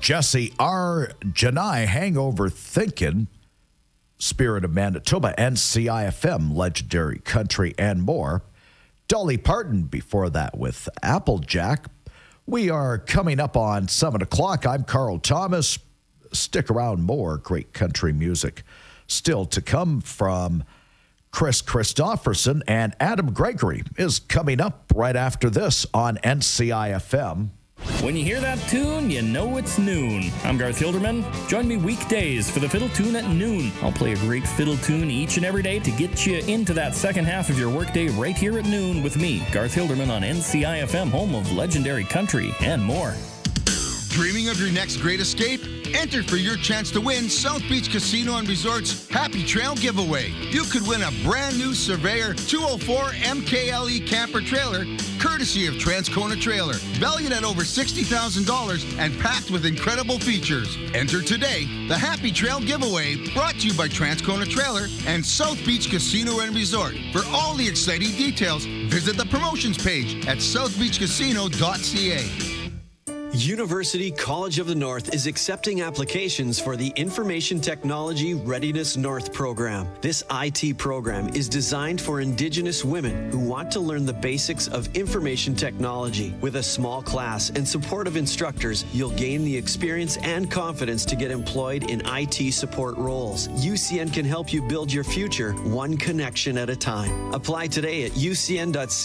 Jesse R. Janai, Hangover Thinkin', Spirit of Manitoba, NCIFM, Legendary Country, and more. Dolly Parton before that with Applejack. We are coming up on 7 o'clock. I'm Carl Thomas. Stick around, more great country music still to come from Chris Christopherson, and Adam Gregory is coming up right after this on NCIFM. When you hear that tune, you know it's noon. I'm Garth Hilderman. Join me weekdays for the Fiddle Tune at noon. I'll play a great fiddle tune each and every day to get you into that second half of your workday right here at noon with me, Garth Hilderman, on NCIFM, home of legendary country and more. Dreaming of your next great escape? Enter for your chance to win South Beach Casino and Resort's Happy Trail giveaway. You could win a brand new Surveyor 204 MKLE camper trailer, courtesy of Transcona Trailer, valued at over $60,000 and packed with incredible features. Enter today. The Happy Trail giveaway, brought to you by Transcona Trailer and South Beach Casino and Resort. For all the exciting details, visit the promotions page at southbeachcasino.ca. University College of the North is accepting applications for the Information Technology Readiness North program. This IT program is designed for Indigenous women who want to learn the basics of information technology. With a small class and supportive instructors, you'll gain the experience and confidence to get employed in IT support roles. UCN can help you build your future one connection at a time. Apply today at ucn.ca.